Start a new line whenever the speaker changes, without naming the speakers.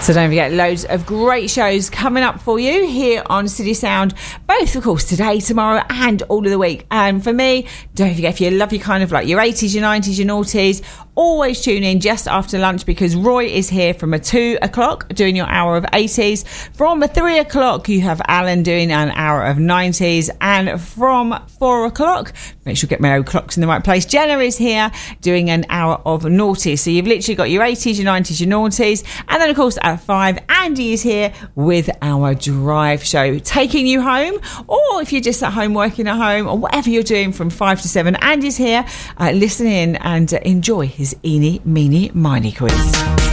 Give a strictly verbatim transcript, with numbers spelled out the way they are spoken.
So don't forget, loads of great shows coming up for you here on City Sound, both, of course, today, tomorrow, and all of the week. And for me, don't forget, if you love your kind of like your eighties, your nineties, your noughties, always tune in just after lunch, because Roy is here from a two o'clock doing your hour of eighties. From a three o'clock, you have Alan doing an hour of nineties. And from four o'clock, make sure you get my old clocks in the right place, Jenna is here doing an hour of noughties. So you've literally got your eighties, your nineties, your noughties. And then, of course, at five, Andy is here with our drive show, taking you home. Or if you're just at home, working at home, or whatever you're doing from five to seven, Andy's here. Uh, listen in and uh, enjoy his eeny, meeny, miny quiz.